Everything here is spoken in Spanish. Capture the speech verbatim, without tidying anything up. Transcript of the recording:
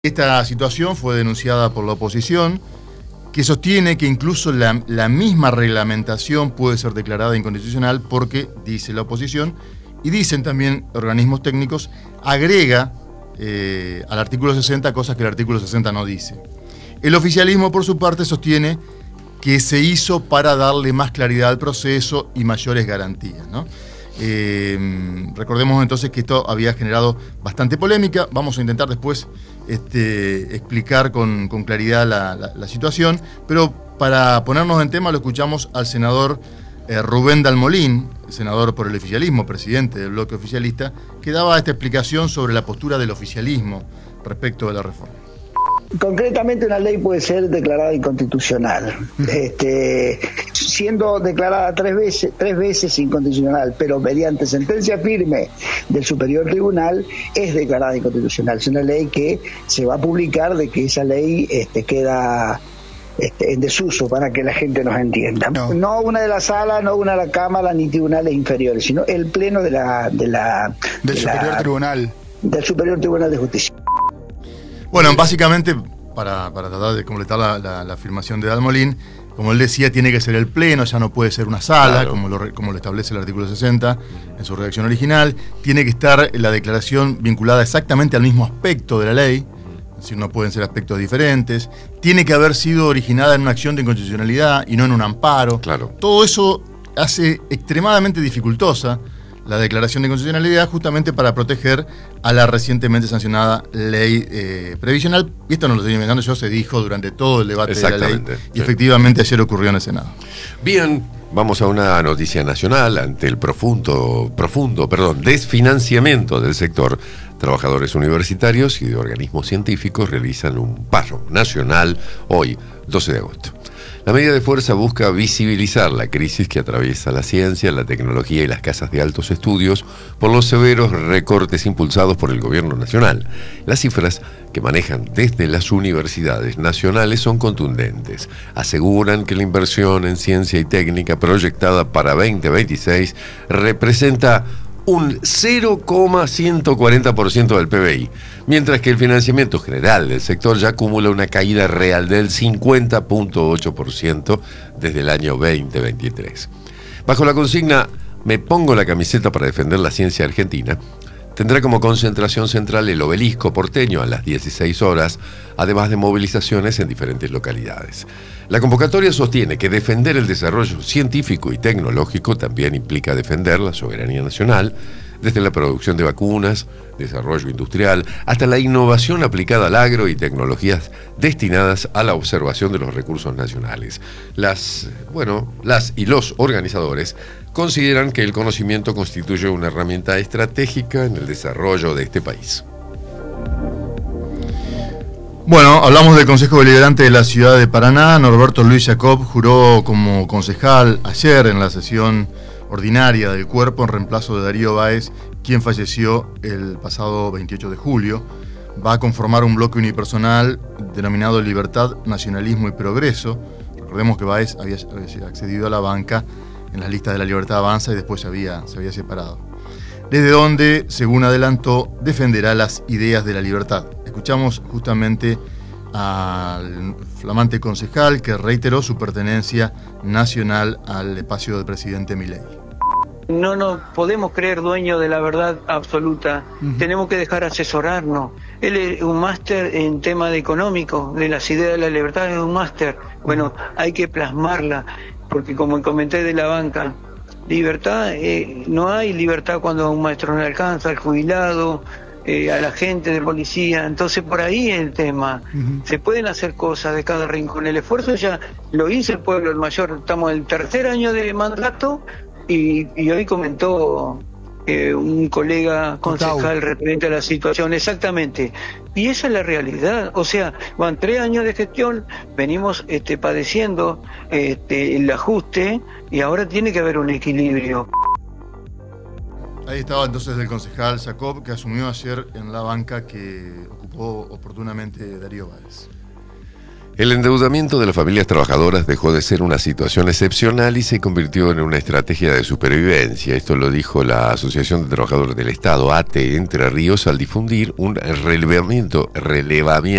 Esta situación fue denunciada por la oposición, que sostiene que incluso la, la misma reglamentación puede ser declarada inconstitucional porque, dice la oposición, y dicen también organismos técnicos, agrega eh, al artículo sesenta cosas que el artículo sesenta no dice. El oficialismo, por su parte, sostiene que se hizo para darle más claridad al proceso y mayores garantías, ¿no? Eh, recordemos entonces que esto había generado bastante polémica. Vamos a intentar después este, explicar con, con claridad la, la, la situación, pero para ponernos en tema lo escuchamos al senador eh, Rubén Dalmolín, senador por el oficialismo, presidente del bloque oficialista, que daba esta explicación sobre la postura del oficialismo respecto de la reforma. Concretamente, una ley puede ser declarada inconstitucional, este, siendo declarada tres veces, tres veces inconstitucional, pero mediante sentencia firme del Superior Tribunal es declarada inconstitucional. Es una ley que se va a publicar, de que esa ley este, queda este, en desuso, para que la gente nos entienda. No. no una de las salas, no una de la Cámara, ni tribunales inferiores, sino el pleno de la, de la del de Superior la, Tribunal del Superior Tribunal de Justicia. Bueno, básicamente, para, para tratar de completar la, la, la afirmación de Dalmolín, como él decía, tiene que ser el pleno, ya no puede ser una sala, claro, como, lo, como lo establece el artículo sesenta en su redacción original. Tiene que estar la declaración vinculada exactamente al mismo aspecto de la ley, es decir, no pueden ser aspectos diferentes. Tiene que haber sido originada en una acción de inconstitucionalidad y no en un amparo. Claro. Todo eso hace extremadamente dificultosa la declaración de inconstitucionalidad, justamente para proteger a la recientemente sancionada ley eh, previsional. Y esto no lo estoy inventando yo, se dijo durante todo el debate de la ley. Y sí, efectivamente ayer ocurrió en el Senado. Bien, vamos a una noticia nacional. Ante el profundo, profundo perdón, desfinanciamiento del sector, trabajadores universitarios y de organismos científicos realizan un paro nacional hoy, doce de agosto. La medida de fuerza busca visibilizar la crisis que atraviesa la ciencia, la tecnología y las casas de altos estudios por los severos recortes impulsados por el gobierno nacional. Las cifras que manejan desde las universidades nacionales son contundentes. Aseguran que la inversión en ciencia y técnica proyectada para veinte veintiséis representa un cero coma ciento cuarenta por ciento del P B I, mientras que el financiamiento general del sector ya acumula una caída real del cincuenta coma ocho por ciento desde el año veinte veintitrés. Bajo la consigna "Me pongo la camiseta para defender la ciencia argentina", tendrá como concentración central el Obelisco porteño a las dieciséis horas, además de movilizaciones en diferentes localidades. La convocatoria sostiene que defender el desarrollo científico y tecnológico también implica defender la soberanía nacional, desde la producción de vacunas, desarrollo industrial, hasta la innovación aplicada al agro y tecnologías destinadas a la observación de los recursos nacionales. Las, bueno, las y los organizadores consideran que el conocimiento constituye una herramienta estratégica en el desarrollo de este país. Bueno, hablamos del Consejo Deliberante de la Ciudad de Paraná. Norberto Luis Jacob juró como concejal ayer en la sesión ordinaria del cuerpo en reemplazo de Darío Báez, quien falleció el pasado veintiocho de julio. Va a conformar un bloque unipersonal denominado Libertad, Nacionalismo y Progreso. Recordemos que Báez había accedido a la banca en las listas de la Libertad Avanza y después se había, se había separado. Desde donde, según adelantó, defenderá las ideas de la libertad. Escuchamos justamente al flamante concejal que reiteró su pertenencia nacional al espacio del presidente Milei. No nos podemos creer dueños de la verdad absoluta, uh-huh. Tenemos que dejar asesorarnos. Él es un máster en tema de económico, de las ideas de la libertad, es un máster. Bueno, hay que plasmarla, porque como comenté de la banca, libertad, eh, no hay libertad cuando a un maestro no le alcanza, al jubilado, eh, a la gente de policía. Entonces por ahí es el tema. Uh-huh. Se pueden hacer cosas de cada rincón. El esfuerzo ya lo hizo el pueblo, el mayor. Estamos en el tercer año de mandato y, y hoy comentó eh, un colega concejal referente a la situación. Exactamente. Y esa es la realidad. O sea, van tres años de gestión, venimos este, padeciendo este, el ajuste y ahora tiene que haber un equilibrio. Ahí estaba entonces el concejal Jacob, que asumió ayer en la banca que ocupó oportunamente Darío Báez. El endeudamiento de las familias trabajadoras dejó de ser una situación excepcional y se convirtió en una estrategia de supervivencia. Esto lo dijo la Asociación de Trabajadores del Estado, A T E Entre Ríos, al difundir un relevamiento, relevamiento